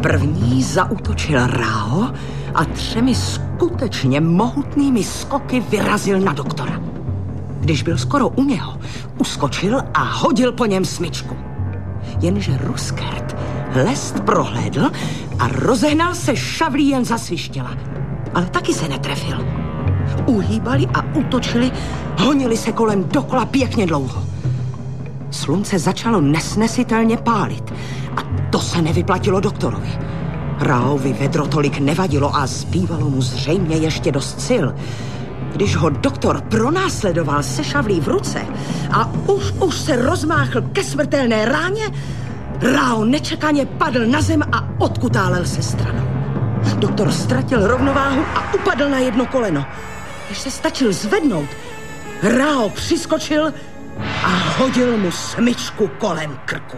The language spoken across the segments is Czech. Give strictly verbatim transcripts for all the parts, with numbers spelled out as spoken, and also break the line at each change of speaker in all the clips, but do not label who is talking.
První zaútočil Rao a třemi skutečně mohutnými skoky vyrazil na doktora. Když byl skoro u něho, uskočil a hodil po něm smyčku. Jenže Ruskert lest prohlédl a rozehnal se šavlí jen zasvištěla. Ale taky se netrefil. Uhýbali a útočili, honili se kolem dokola pěkně dlouho. Slunce začalo nesnesitelně pálit a to se nevyplatilo doktorovi. Raovi vedro tolik nevadilo a zbývalo mu zřejmě ještě dost sil. Když ho doktor pronásledoval se šavlí v ruce a už už se rozmáchl ke smrtelné ráně, Rao nečekaně padl na zem a odkutálel se stranou. Doktor ztratil rovnováhu a upadl na jedno koleno. Když se stačil zvednout, Rao přiskočil a hodil mu smyčku kolem krku.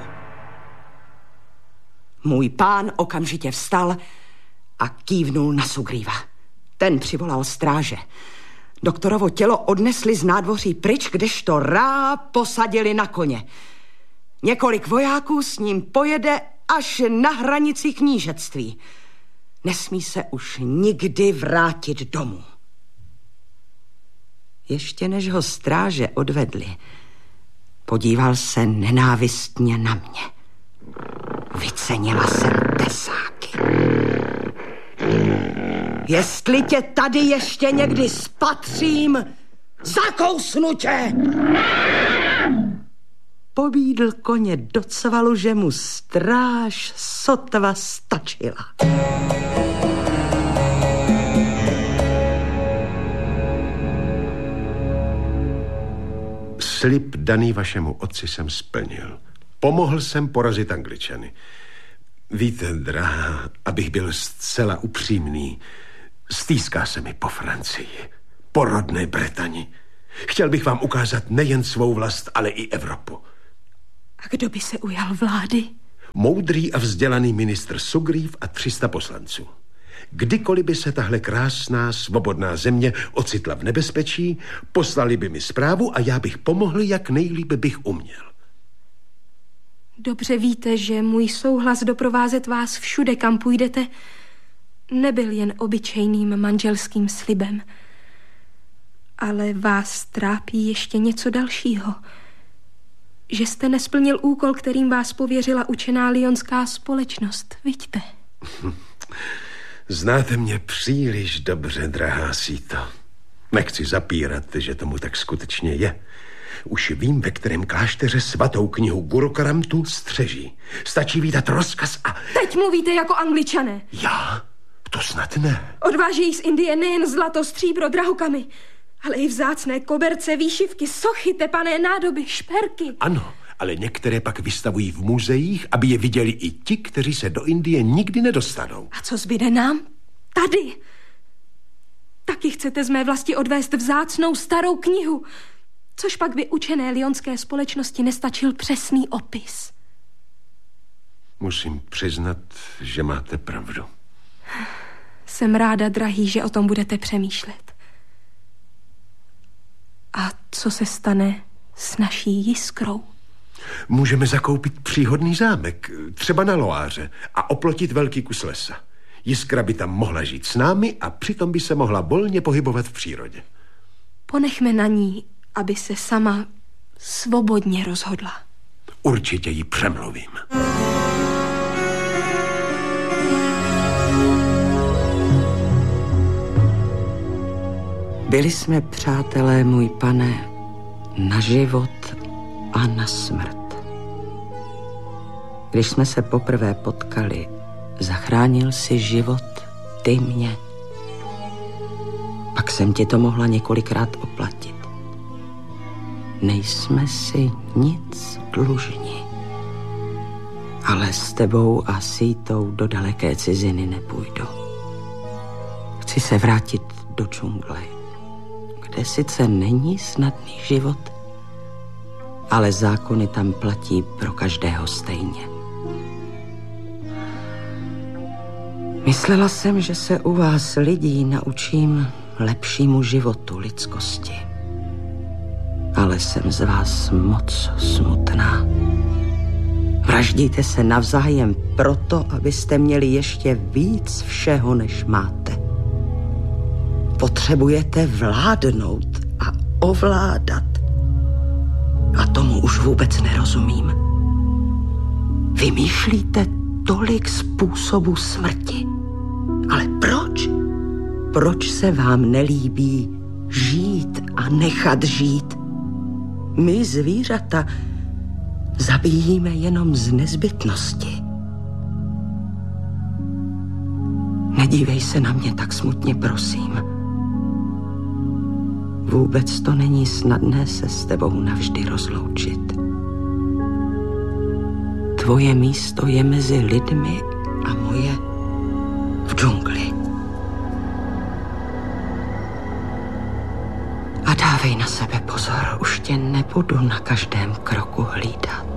Můj pán okamžitě vstal a kývnul na Sugríva. Ten přivolal stráže. Doktorovo tělo odnesli z nádvoří pryč, kdežto Ra posadili na koně. Několik vojáků s ním pojede až na hranici knížectví. Nesmí se už nikdy vrátit domů. Ještě než ho stráže odvedli, podíval se nenávistně na mě. Vycenila jsem tesáky. Jestli tě tady ještě někdy spatřím, zakousnu tě! Pobídl koně do cvalu, že mu stráž sotva stačila.
Slib daný vašemu otci jsem splnil. Pomohl jsem porazit Angličany. Víte, drahá, abych byl zcela upřímný, stýská se mi po Francii, po rodné Bretani. Chtěl bych vám ukázat nejen svou vlast, ale i Evropu.
A kdo by se ujal vlády?
Moudrý a vzdělaný ministr Sugrív a tři sta poslanců. Kdykoliv by se tahle krásná, svobodná země ocitla v nebezpečí, poslali by mi zprávu a já bych pomohl, jak nejlíp bych uměl.
Dobře víte, že můj souhlas doprovázet vás všude, kam půjdete, nebyl jen obyčejným manželským slibem. Ale vás trápí ještě něco dalšího. Že jste nesplnil úkol, kterým vás pověřila učená lyonská společnost, vidíte?
Znáte mě příliš dobře, drahá Sito. Nechci zapírat, že tomu tak skutečně je. Už vím, ve kterém klášteře svatou knihu Gurukaramtu střeží. Stačí vídat rozkaz a...
Teď mluvíte jako Angličané.
Já? To snad ne.
Odvážejí z Indie nejen zlato, stříbro, drahokamy, ale i vzácné koberce, výšivky, sochy, tepané nádoby, šperky.
Ano, ale některé pak vystavují v muzeích, aby je viděli i ti, kteří se do Indie nikdy nedostanou.
A co zbyde nám? Tady. Taky chcete z mé vlasti odvést vzácnou starou knihu, což pak by učené lyonské společnosti nestačil přesný opis.
Musím přiznat, že máte pravdu.
Jsem ráda, drahý, že o tom budete přemýšlet. A co se stane s naší Jiskrou?
Můžeme zakoupit příhodný zámek, třeba na Loáře, a oplotit velký kus lesa. Jiskra by tam mohla žít s námi a přitom by se mohla volně pohybovat v přírodě.
Ponechme na ní, aby se sama svobodně rozhodla.
Určitě ji přemluvím.
Byli jsme přátelé, můj pane, na život a na smrt. Když jsme se poprvé potkali, zachránil si život ty mě. Pak jsem ti to mohla několikrát oplatit. Nejsme si nic dlužni. Ale s tebou a Sítou do daleké ciziny nepůjdu. Chci se vrátit do džungle, kde sice není snadný život, ale zákony tam platí pro každého stejně. Myslela jsem, že se u vás lidí naučím lepšímu životu lidskosti. Ale jsem z vás moc smutná. Vraždíte se navzájem proto, abyste měli ještě víc všeho, než máte. Potřebujete vládnout a ovládat. A tomu už vůbec nerozumím. Vymýšlíte tolik způsobů smrti. Ale proč? Proč se vám nelíbí žít a nechat žít? My, zvířata, zabíjíme jenom z nezbytnosti. Nedívej se na mě tak smutně, prosím. Vůbec to není snadné se s tebou navždy rozloučit. Tvoje místo je mezi lidmi a moje v džungli. A dávej na sebe pozor, už tě nebudu na každém kroku hlídat.